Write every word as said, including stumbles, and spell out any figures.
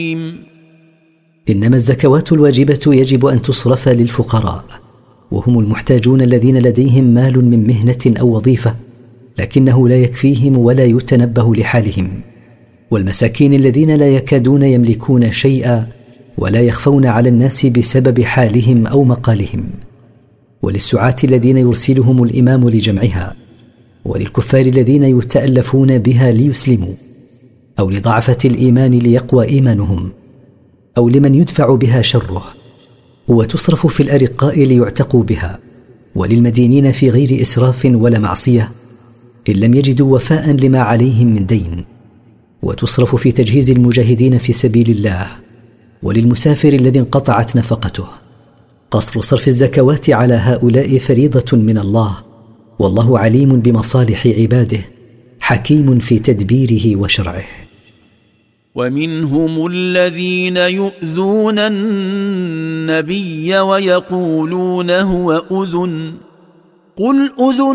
إنما الزكوات الواجبة يجب أن تصرف للفقراء، وهم المحتاجون الذين لديهم مال من مهنة أو وظيفة لكنه لا يكفيهم ولا يتنبه لحالهم، والمساكين الذين لا يكادون يملكون شيئا ولا يخفون على الناس بسبب حالهم أو مقالهم، وللسعاة الذين يرسلهم الإمام لجمعها، وللكفار الذين يتألفون بها ليسلموا، أو لضعفة الإيمان ليقوى إيمانهم، أو لمن يدفع بها شره، وتصرف في الأرقاء ليعتقوا بها، وللمدينين في غير إسراف ولا معصية إن لم يجدوا وفاء لما عليهم من دين، وتصرف في تجهيز المجاهدين في سبيل الله، وللمسافر الذي انقطعت نفقته. قصر صرف الزكوات على هؤلاء فريضة من الله، والله عليم بمصالح عباده حكيم في تدبيره وشرعه. ومنهم الذين يؤذون النبي ويقولون هو أذن قل أذن